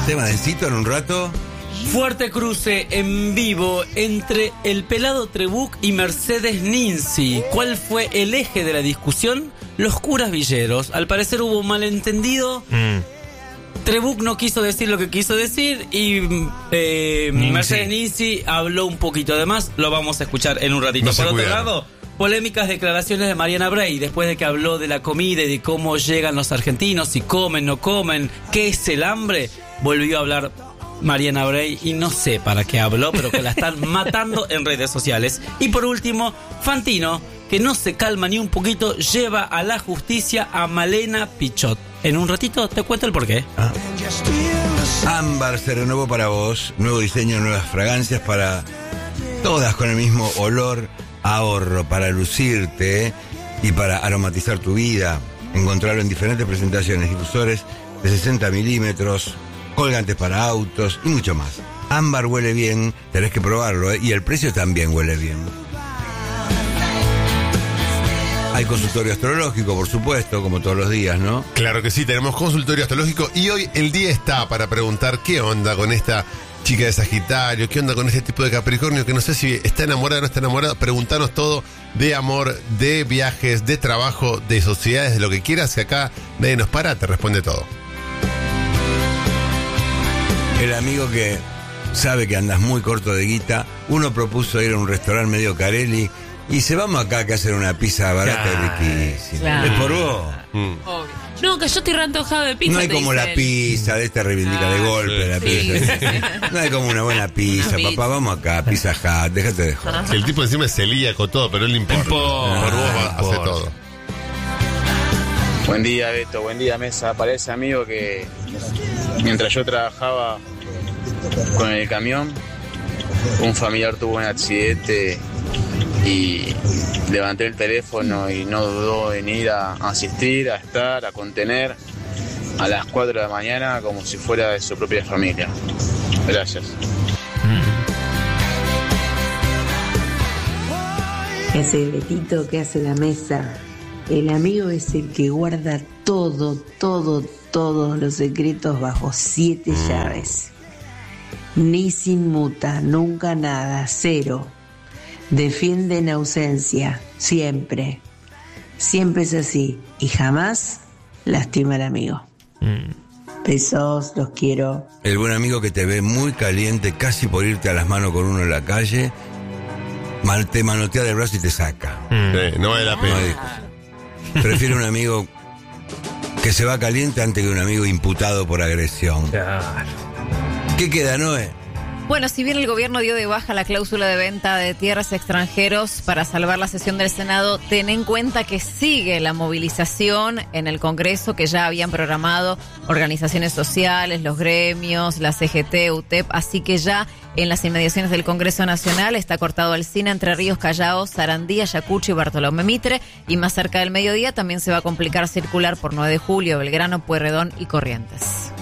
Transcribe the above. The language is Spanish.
Tema densito en un rato. Fuerte cruce en vivo entre el pelado Trebuch y Mercedes Ninzi. ¿Cuál fue el eje de la discusión? Los curas villeros. Al parecer hubo un malentendido. Trebuch no quiso decir lo que quiso decir y Mercedes Ninzi habló un poquito de más. Lo vamos a escuchar en un ratito. Por otro lado, polémicas declaraciones de Mariana Bray después de que habló de la comida y de cómo llegan los argentinos, si comen, no comen, qué es el hambre. Volvió a hablar Mariana Bray y no sé para qué habló, pero que la están matando en redes sociales. Y por último, Fantino, que no se calma ni un poquito, lleva a la justicia a Malena Pichot. En un ratito te cuento el porqué. Ámbar se renovó para vos, nuevo diseño, nuevas fragancias para todas con el mismo olor, ahorro para lucirte y para aromatizar tu vida. Encontrarlo en diferentes presentaciones, difusores de 60 milímetros, colgantes para autos y mucho más. Ámbar huele bien, tenés que probarlo, y el precio también huele bien. Hay consultorio astrológico, por supuesto, como todos los días, ¿no? Claro que sí, tenemos consultorio astrológico y hoy el día está para preguntar qué onda con esta chica de Sagitario, qué onda con este tipo de Capricornio, que no sé si está enamorada o no está enamorada. Preguntanos todo de amor, de viajes, de trabajo, de sociedades, de lo que quieras, que acá nadie nos para, te responde todo. El amigo que sabe que andas muy corto de guita, uno propuso ir a un restaurante medio Carelli y dice, vamos acá que hacer una pizza barata y riquísima. Claro. ¿Es por vos? Obvio. No, que yo estoy re antojado de pizza. No hay como la pizza, de esta reivindica de golpe la pizza. Sí. No hay como una buena pizza, papá, vamos acá, Pizza Hut, déjate de joder. Si el tipo encima es celíaco todo, pero él le importa. Por vos hace todo. Buen día, Beto, buen día, mesa. Parece, amigo, que mientras yo trabajaba con el camión, un familiar tuvo un accidente y levanté el teléfono y no dudó en ir a asistir, a estar, a contener a las 4 de la mañana como si fuera de su propia familia. Gracias. ¿Qué hace el Betito? ¿Qué hace la mesa? El amigo es el que guarda todos los secretos bajo 7 llaves. Ni se inmuta, nunca nada, cero. Defiende en ausencia, siempre. Siempre es así y jamás lastima al amigo. Besos, los quiero. El buen amigo que te ve muy caliente, casi por irte a las manos con uno en la calle, te manotea del brazo y te saca. No vale la pena. No hay discusión. Prefiero un amigo que se va caliente antes que un amigo imputado por agresión. Claro. ¿Qué queda, Noé? Bueno, si bien el gobierno dio de baja la cláusula de venta de tierras a extranjeros para salvar la sesión del Senado, ten en cuenta que sigue la movilización en el Congreso que ya habían programado organizaciones sociales, los gremios, la CGT, UTEP, así que ya en las inmediaciones del Congreso Nacional está cortado Alsina, Entre Ríos, Callao, Sarandí, Ayacucho y Bartolomé Mitre, y más cerca del mediodía también se va a complicar circular por 9 de Julio, Belgrano, Pueyrredón y Corrientes.